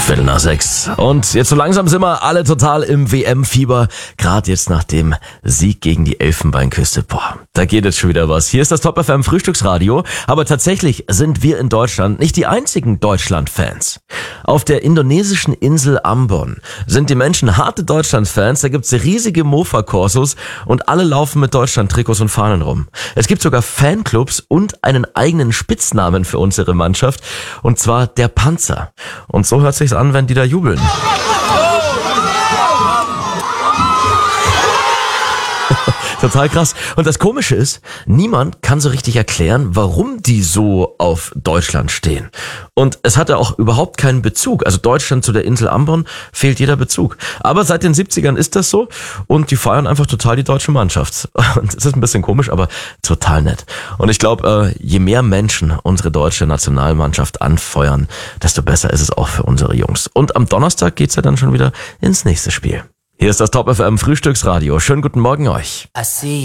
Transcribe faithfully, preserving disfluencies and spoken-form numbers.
Viertel nach sechs. Und jetzt so langsam sind wir alle total im W M-Fieber. Gerade jetzt nach dem Sieg gegen die Elfenbeinküste. Boah, da geht jetzt schon wieder was. Hier ist das Top F M Frühstücksradio. Aber tatsächlich sind wir in Deutschland nicht die einzigen Deutschland-Fans. Auf der indonesischen Insel Ambon sind die Menschen harte Deutschland-Fans. Da gibt's riesige Mofa-Korsos und alle laufen mit Deutschland-Trikots und Fahnen rum. Es gibt sogar Fanclubs und einen eigenen Spitznamen für unsere Mannschaft. Und zwar der Panzer. Und so hört sich's an, wenn die da jubeln. Total krass. Und das Komische ist, niemand kann so richtig erklären, warum die so auf Deutschland stehen. Und es hatte auch überhaupt keinen Bezug. Also Deutschland zu der Insel Ambon fehlt jeder Bezug. Aber seit den siebzigern ist das so und die feiern einfach total die deutsche Mannschaft. Und es ist ein bisschen komisch, aber total nett. Und ich glaube, je mehr Menschen unsere deutsche Nationalmannschaft anfeuern, desto besser ist es auch für unsere Jungs. Und am Donnerstag geht's ja dann schon wieder ins nächste Spiel. Hier ist das Top F M Frühstücksradio. Schönen guten Morgen euch.